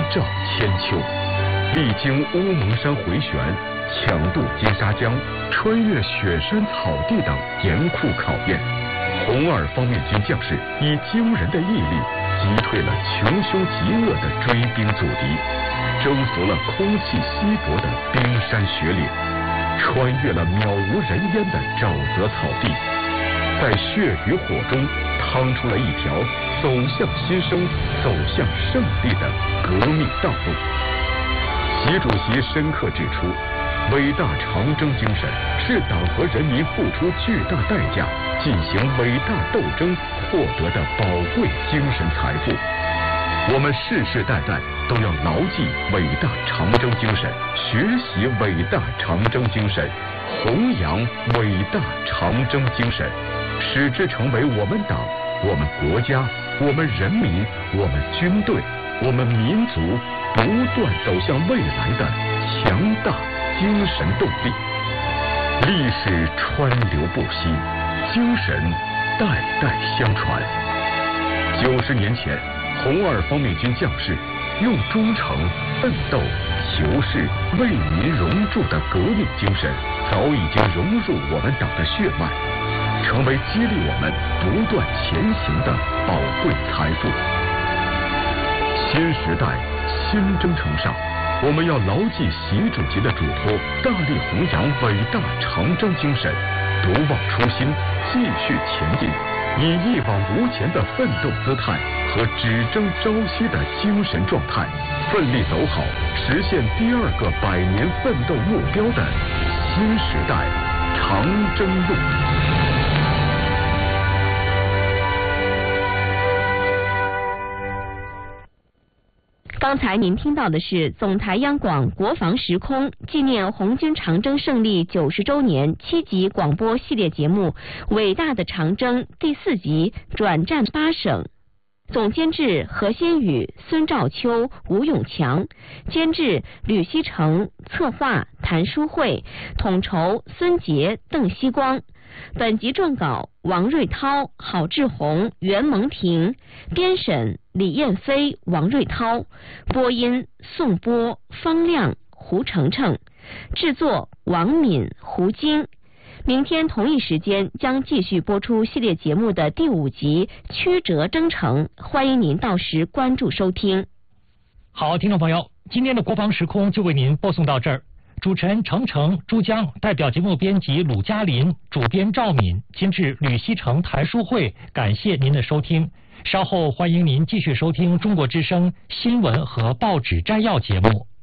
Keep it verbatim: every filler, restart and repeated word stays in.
照千秋。历经乌蒙山回旋、抢渡金沙江、穿越雪山草地等严酷考验，红二方面军将士以惊人的毅力击退了穷凶极恶的追兵阻敌，征服了空气稀薄的冰山雪岭，穿越了渺无人烟的沼泽草地，在血与火中趟出了一条走向新生、走向胜利的革命道路。习主席深刻指出，伟大长征精神是党和人民付出巨大代价进行伟大斗争获得的宝贵精神财富。我们世世代代都要牢记伟大长征精神，学习伟大长征精神，弘扬伟大长征精神，使之成为我们党、我们国家、我们人民、我们军队、我们民族不断走向未来的强大精神动力。历史川流不息，精神代代相传。九十年前，红二方面军将士用忠诚、奋斗、求是、为民熔铸的革命精神，早已经融入我们党的血脉，成为激励我们不断前行的宝贵财富。新时代新征程上，我们要牢记习主席的嘱托，大力弘扬伟大长征精神，不忘初心，继续前进，以一往无前的奋斗姿态和只争朝夕的精神状态，奋力走好实现第二个百年奋斗目标的新时代长征路。 刚才您听到的是总台央广国防时空纪念红军长征胜利九十周年七集广播系列节目《伟大的长征》第四集转战八省。总监制何先宇、孙兆秋、吴永强，监制吕锡成，策划谭书慧，统筹孙杰、邓希光。本集撰稿王瑞涛、郝志宏、袁蒙婷，编审李燕飞、王瑞涛，播音宋波、方亮、胡程程，制作王敏、胡晶。明天同一时间将继续播出系列节目的第五集《曲折征程》，欢迎您到时关注收听。 好，听众朋友，今天的国防时空就为您播送到这儿。主持人程程、朱江，代表节目编辑鲁嘉林，主编赵敏，监制吕锡成、谭书慧，感谢您的收听。稍后欢迎您继续收听中国之声新闻和报纸摘要节目。